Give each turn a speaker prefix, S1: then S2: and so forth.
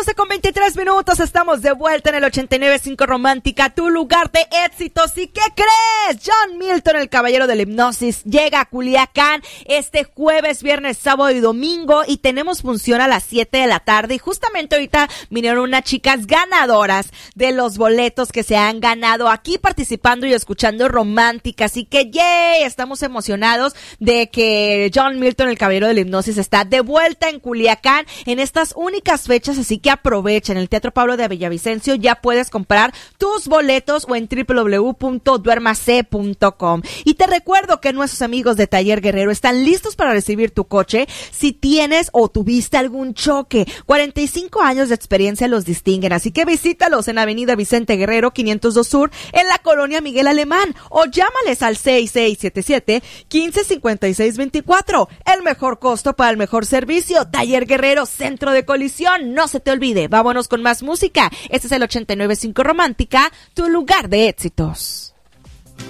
S1: 12:23, estamos de vuelta en el 89.5 Romántica, tu lugar de éxitos. ¿Y qué crees? John Milton, el caballero de la hipnosis, llega a Culiacán este jueves, viernes, sábado y domingo, y tenemos función a las 7 de la tarde. Y justamente ahorita vinieron unas chicas ganadoras de los boletos que se han ganado aquí participando y escuchando Romántica. Así que ¡yay! Estamos emocionados de que John Milton, el caballero de la hipnosis, está de vuelta en Culiacán en estas únicas fechas, así que aprovecha. En el Teatro Pablo de Villavicencio ya puedes comprar tus boletos o en www.duermase.com. Y te recuerdo que nuestros amigos de Taller Guerrero están listos para recibir tu coche si tienes o tuviste algún choque. 45 años de experiencia los distinguen, así que visítalos en Avenida Vicente Guerrero 502 Sur en la colonia Miguel Alemán, o llámales al 6677-155624. El mejor costo para el mejor servicio. Taller Guerrero, centro de colisión. No se te olvide. Vámonos con más música. Este es el 89.5 Romántica, tu lugar de éxitos.